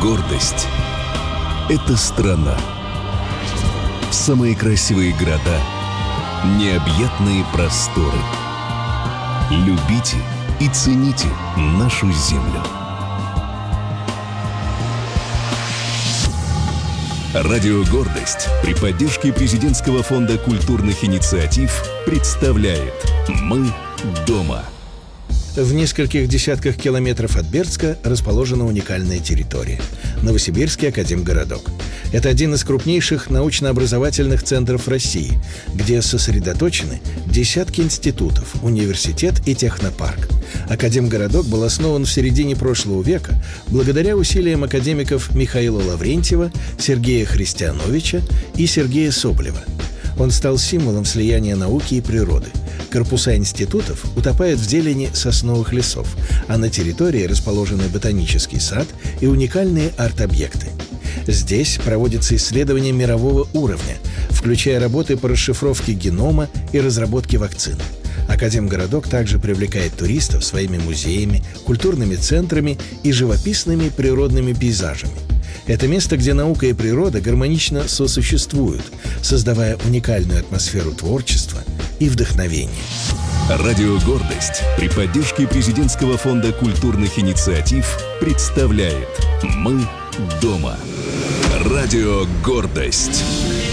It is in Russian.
Гордость — это страна. Самые красивые города, необъятные просторы. Любите и цените нашу землю. Радио «Гордость» при поддержке Президентского фонда культурных инициатив представляет «Мы дома». В нескольких десятках километров от Бердска расположена уникальная территория – Новосибирский академгородок. Это один из крупнейших научно-образовательных центров России, где сосредоточены десятки институтов, университет и технопарк. Академгородок был основан в середине прошлого века благодаря усилиям академиков Михаила Лаврентьева, Сергея Христиановича и Сергея Соболева. Он стал символом слияния науки и природы. Корпуса институтов утопают в зелени сосновых лесов, а на территории расположены ботанический сад и уникальные арт-объекты. Здесь проводятся исследования мирового уровня, включая работы по расшифровке генома и разработке вакцин. Академгородок также привлекает туристов своими музеями, культурными центрами и живописными природными пейзажами. Это место, где наука и природа гармонично сосуществуют, создавая уникальную атмосферу творчества и вдохновения. Радио «Гордость» при поддержке Президентского фонда культурных инициатив представляет «Мы дома». Радио «Гордость».